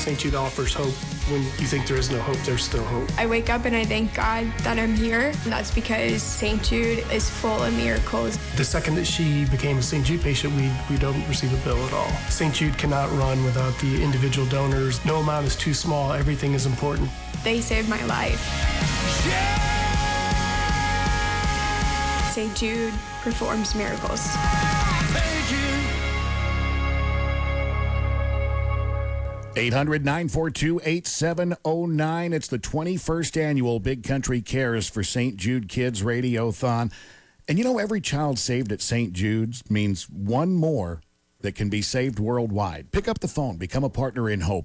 St. Jude offers hope. When you think there is no hope, there's still hope. I wake up and I thank God that I'm here, and that's because St. Jude is full of miracles. The second that she became a St. Jude patient, we don't receive a bill at all. St. Jude cannot run without the individual donors. No amount is too small. Everything is important. They saved my life. St. Jude performs miracles. 800-942-8709. It's the 21st annual Big Country Cares for St. Jude Kids Radiothon. And you know, every child saved at St. Jude's means one more that can be saved worldwide. Pick up the phone. Become a partner in hope.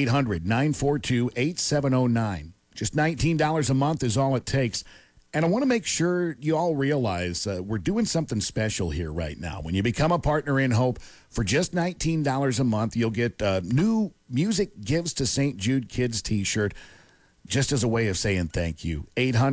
800-942-8709. Just $19 a month is all it takes. And I want to make sure you all realize we're doing something special here right now. When you become a partner in hope, for just $19 a month, you'll get a new Music Gives to St. Jude Kids t-shirt, just as a way of saying thank you.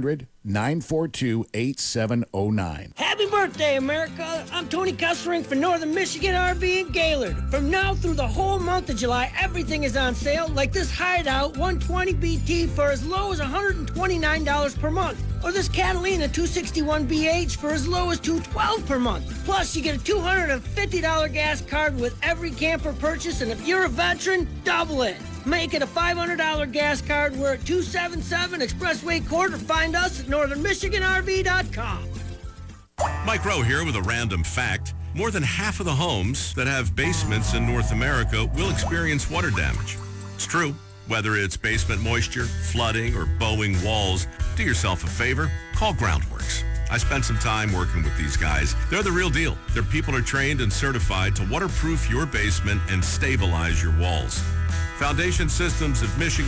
800-942-8709. Happy birthday, America! I'm Tony Kessering for Northern Michigan RV in Gaylord. From now through the whole month of July, everything is on sale, like this Hideout 120 BT for as low as $129 per month. Or this Catalina 261BH for as low as $212 per month. Plus, you get a $250 gas card with every camper purchase, and if you're a veteran, double it. Make it a $500 gas card. We're at 277 Expressway Court, or find us at northernmichiganrv.com. Mike Rowe here with a random fact. More than half of the homes that have basements in North America will experience water damage. It's true. Whether it's basement moisture, flooding, or bowing walls, do yourself a favor, call Groundworks. I spent some time working with these guys. They're the real deal. Their people are trained and certified to waterproof your basement and stabilize your walls. Foundation Systems of Michigan